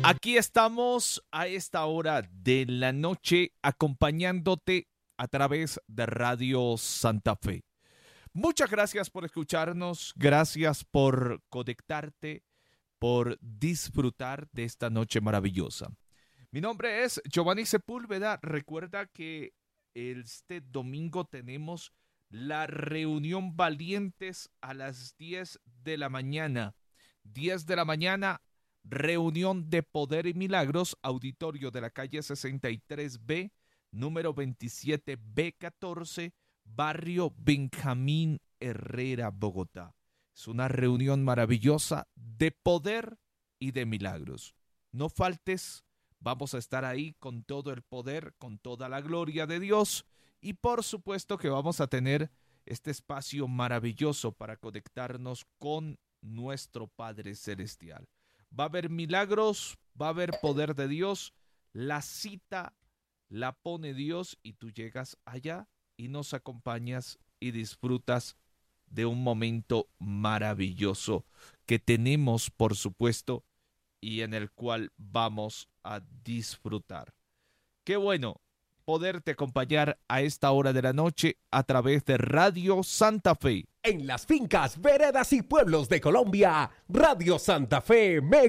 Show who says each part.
Speaker 1: Aquí estamos a esta hora de la noche acompañándote a través de Radio Santa Fe. Muchas gracias por escucharnos, gracias por conectarte, por disfrutar de esta noche maravillosa. Mi nombre es Giovanni Sepúlveda. Recuerda que este domingo tenemos la reunión Valientes a las 10 de la mañana. 10 de la mañana, reunión de Poder y Milagros, auditorio de la calle 63B, número 27B14, barrio Benjamín Herrera, Bogotá. Es una reunión maravillosa de poder y de milagros. No faltes, vamos a estar ahí con todo el poder, con toda la gloria de Dios y por supuesto que vamos a tener este espacio maravilloso para conectarnos con nuestro Padre Celestial. Va a haber milagros, va a haber poder de Dios, la cita la pone Dios y tú llegas allá y nos acompañas y disfrutas de un momento maravilloso que tenemos, por supuesto, y en el cual vamos a disfrutar. Qué bueno poderte acompañar a esta hora de la noche a través de Radio Santa Fe.
Speaker 2: En las fincas, veredas y pueblos de Colombia, Radio Santa Fe